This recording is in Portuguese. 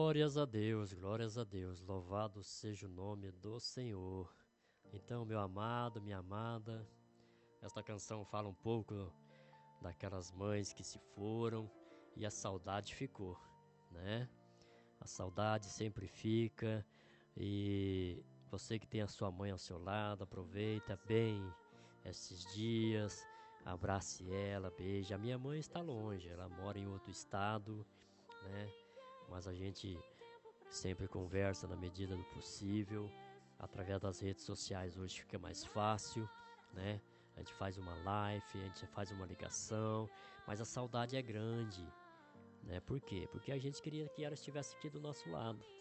glórias a Deus, louvado seja o nome do Senhor. Então, meu amado, minha amada, esta canção fala um pouco daquelas mães que se foram e a saudade ficou, né? A saudade sempre fica e você que tem a sua mãe ao seu lado, aproveita bem esses dias, abrace ela, beije. A minha mãe está longe, ela mora em outro estado, né? Mas a gente sempre conversa na medida do possível. Através das redes sociais hoje fica mais fácil, né? A gente faz uma live, a gente faz uma ligação, mas a saudade é grande, né? Por quê? Porque a gente queria que ela estivesse aqui do nosso lado,